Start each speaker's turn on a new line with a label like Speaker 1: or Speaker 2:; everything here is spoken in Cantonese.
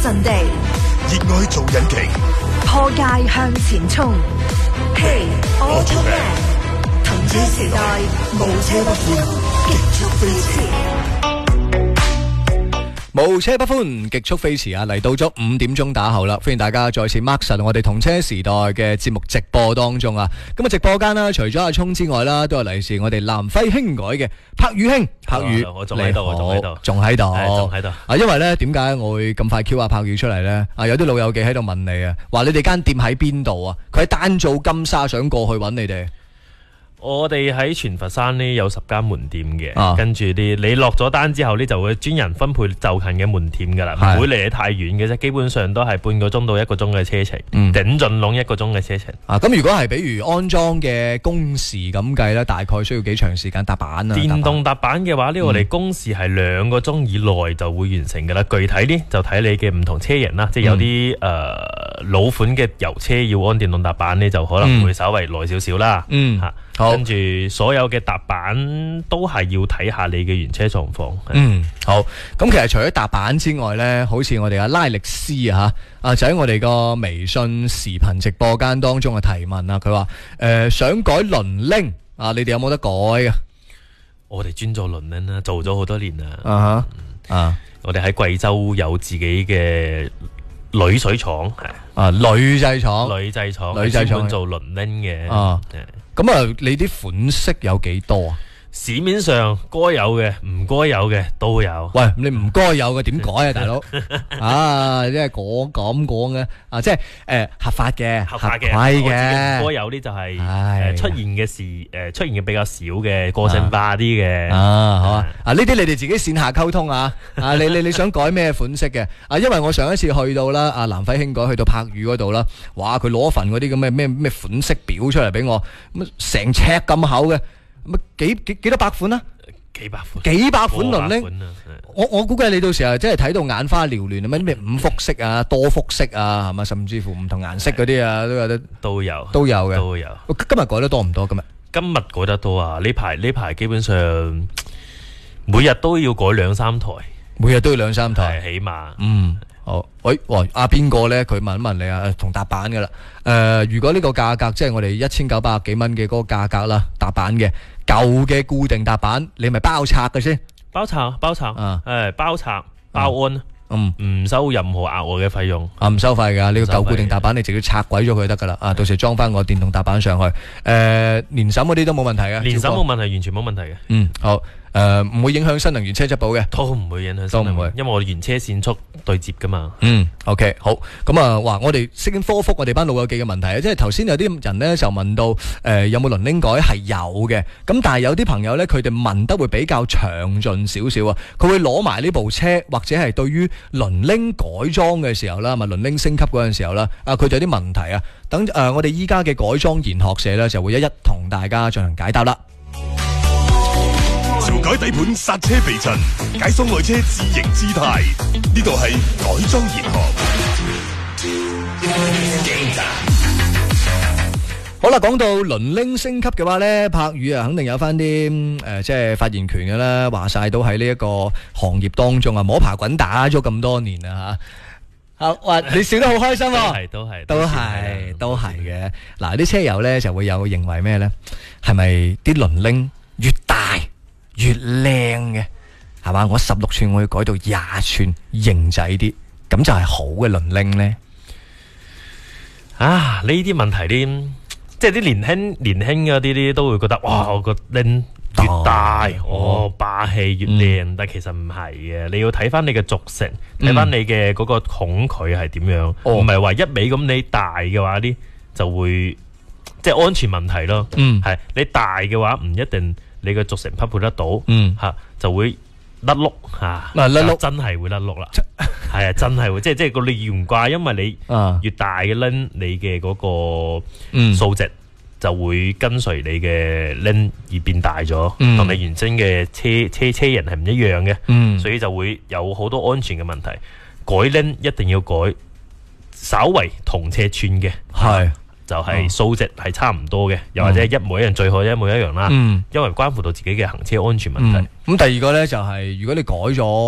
Speaker 1: 陣地，
Speaker 2: 熱愛做引擎，
Speaker 1: 破界向前衝。Hey Automan， 同車時代，無車不歡，極速飛馳。
Speaker 3: 無車不歡，極速飛馳啊！嚟到咗5點鐘打後啦，歡迎大家再次 mark 實我哋同車時代嘅節目直播當中啊！咁啊，直播間啦，除咗阿聰之外啦，都係嚟自我哋南輝輕改嘅柏宇兄，柏宇，
Speaker 4: 我仲喺度，
Speaker 3: 仲喺度
Speaker 4: 啊！
Speaker 3: 因為咧，點解我會咁快 Q 阿柏宇出嚟咧？啊，有啲老友記喺度問你啊，話你哋間店喺邊度啊？佢喺丹灶金沙，想過去揾你哋。
Speaker 4: 我哋喺全佛山呢有10間門店嘅，跟住你落咗單之後呢，就會專人分配就近嘅門店噶啦，唔會離你太遠嘅啫，基本上都係半個鐘到1個鐘嘅車程，頂盡籠1個鐘嘅車程。咁
Speaker 3: 如果係比如安裝嘅工時咁計咧，大概需要幾長時間搭板啊？
Speaker 4: 電動踏板嘅話呢，我哋工時係2個鐘以內就會完成噶啦。具體呢，就睇你嘅唔同車型啦，即係有啲老款嘅油車要安電動踏板呢，就可能會稍微耐少少啦。跟住所有嘅踏板都係要睇下你嘅原車狀況。
Speaker 3: 好。咁其實除咗踏板之外呢，好似我哋阿拉力斯啊，就喺我哋個微信視頻直播間當中嘅提問啊，佢話想改輪鈴啊，你哋有冇得改啊？
Speaker 4: 我哋專做輪鈴啦，做咗好多年啦。我哋喺貴州有自己嘅鋁水廠，
Speaker 3: 鋁製廠
Speaker 4: 專門做輪鈴嘅。
Speaker 3: 咁啊，你啲款式有幾多啊？
Speaker 4: 市面上該有嘅、唔該有嘅都有。
Speaker 3: 喂，你唔該有嘅點改啊，大佬？即係咁講嘅，即係合法嘅、合規嘅。
Speaker 4: 唔該有啲就係出現嘅比較少嘅、個性化啲嘅。好
Speaker 3: 啊！呢啲你哋自己線下溝通啊！你想改咩款式嘅？因為我上一次去到啦，南輝輕改去到柏宇嗰度啦，哇！佢攞份嗰啲咁嘅咩款式表出嚟俾我，咁成尺咁厚嘅。幾多百款啊？幾百款輪鈴，我估計你到時候真係睇到眼花繚亂啊！咩5幅色啊、多幅色啊，係嘛？甚至乎唔同顏色嗰啲啊，都有得
Speaker 4: 都有
Speaker 3: 嘅。今日改得多唔多？今日
Speaker 4: 改得多啊！呢排基本上每日都要改2-3台，
Speaker 3: 每日都要2-3台，
Speaker 4: 起碼。
Speaker 3: 好，邊個咧？佢問一問你啊，同踏板噶啦。如果呢個價格即係我哋1900幾蚊嘅嗰個價格啦，踏板嘅舊嘅固定踏板，你咪包拆嘅先？包拆，包拆包安，唔收任何額外嘅費用。唔收費噶，呢個舊固定踏板你直接拆鬼咗佢得噶啦。到時裝翻個電動踏板上去。年審嗰啲都冇問題嘅，
Speaker 4: 年審冇問題，完全冇問題嘅。
Speaker 3: 好。唔會影響新能源車質保嘅，
Speaker 4: 都唔會影響新能源，因為我哋原車線速對接噶嘛。
Speaker 3: OK， 好。咁啊，我哋先科復我哋班老友記嘅問題啊，即係頭先有啲人呢就問到有冇輪鈴改，係有嘅。咁但係有啲朋友呢，佢哋問得會比較詳盡少少啊，佢會攞埋呢部車或者係對於輪鈴改裝嘅時候啦，咪輪鈴升級嗰陣時候啦，佢哋有啲問題啊。等我哋依家嘅改裝研學社呢，就會一一同大家進行解答啦。
Speaker 2: 調改底盤剎車避震，解鎖愛車自型姿態。呢度係改裝研學。
Speaker 3: 好啦，講到輪鈴升級嘅話呢，柏宇肯定有翻啲即係發言權嘅啦。話晒都喺呢一個行業當中摸爬滾打咗咁多年啦吓。你笑得好開心喎！都係嘅。嗱，啲車友呢就會有認為咩呢？係咪啲輪鈴越大越靚嘅，係嘛？我16寸我要改到20寸型仔啲，咁就係好嘅輪鈴呢？
Speaker 4: 呢啲問題啲，即係啲年輕嗰啲都會覺得哇，我個鈴越大，霸氣越靚，但其實唔係嘅，你要睇翻你嘅軸承，睇翻你嘅嗰個孔距係點樣，唔係話一味咁你大嘅話啲就會即係安全問題咯。係你大嘅話唔一定。你個軸承匹配得到，就會甩碌甩碌，真係會甩碌啦。係啊，真係會，即係個你唔怪，因為你越大嘅鈴，你嘅嗰個數值就會跟隨你嘅鈴而變大咗，同你原先嘅車型係唔一樣嘅，所以就會有好多安全嘅問題。改鈴一定要改稍為同尺寸嘅，係。就係數值係差唔多嘅，又或者一模一樣，最好一模一樣啦。因為關乎到自己嘅行車安全問題。咁第二個呢，就係如果你改咗